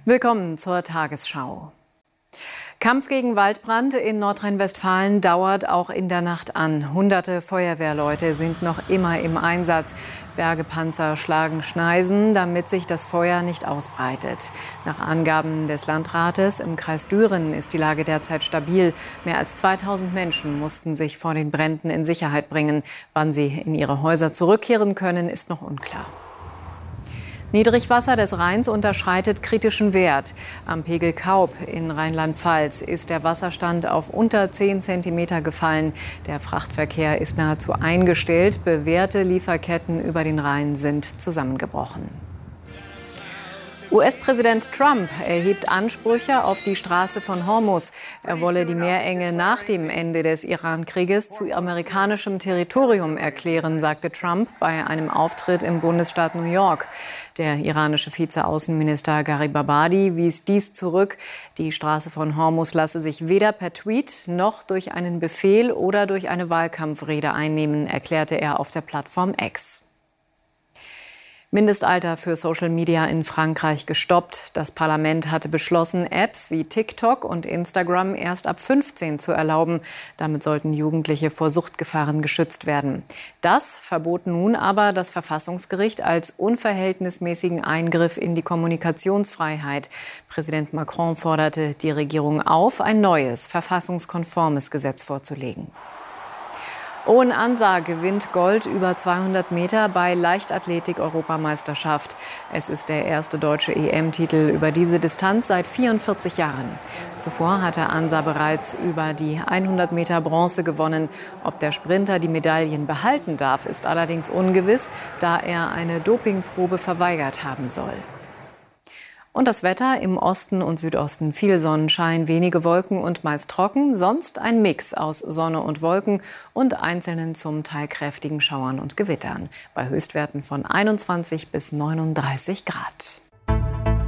Willkommen zur Tagesschau. Kampf gegen Waldbrand in Nordrhein-Westfalen dauert auch in der Nacht an. Hunderte Feuerwehrleute sind noch immer im Einsatz. Bergepanzer schlagen Schneisen, damit sich das Feuer nicht ausbreitet. Nach Angaben des Landrates im Kreis Düren ist die Lage derzeit stabil. Mehr als 2000 Menschen mussten sich vor den Bränden in Sicherheit bringen. Wann sie in ihre Häuser zurückkehren können, ist noch unklar. Niedrigwasser des Rheins unterschreitet kritischen Wert. Am Pegel Kaub in Rheinland-Pfalz ist der Wasserstand auf unter 10 Zentimeter gefallen. Der Frachtverkehr ist nahezu eingestellt. Bewährte Lieferketten über den Rhein sind zusammengebrochen. US-Präsident Trump erhebt Ansprüche auf die Straße von Hormuz. Er wolle die Meerenge nach dem Ende des Iran-Krieges zu amerikanischem Territorium erklären, sagte Trump bei einem Auftritt im Bundesstaat New York. Der iranische Vizeaußenminister Garibabadi wies dies zurück. Die Straße von Hormuz lasse sich weder per Tweet noch durch einen Befehl oder durch eine Wahlkampfrede einnehmen, erklärte er auf der Plattform X. Mindestalter für Social Media in Frankreich gestoppt. Das Parlament hatte beschlossen, Apps wie TikTok und Instagram erst ab 15 zu erlauben. Damit sollten Jugendliche vor Suchtgefahren geschützt werden. Das verbot nun aber das Verfassungsgericht als unverhältnismäßigen Eingriff in die Kommunikationsfreiheit. Präsident Macron forderte die Regierung auf, ein neues, verfassungskonformes Gesetz vorzulegen. Owen Ansah gewinnt Gold über 200 Meter bei Leichtathletik-Europameisterschaft. Es ist der erste deutsche EM-Titel über diese Distanz seit 44 Jahren. Zuvor hatte Ansah bereits über die 100 Meter Bronze gewonnen. Ob der Sprinter die Medaillen behalten darf, ist allerdings ungewiss, da er eine Dopingprobe verweigert haben soll. Und das Wetter: im Osten und Südosten viel Sonnenschein, wenige Wolken und meist trocken. Sonst ein Mix aus Sonne und Wolken und einzelnen zum Teil kräftigen Schauern und Gewittern. Bei Höchstwerten von 21 bis 39 Grad.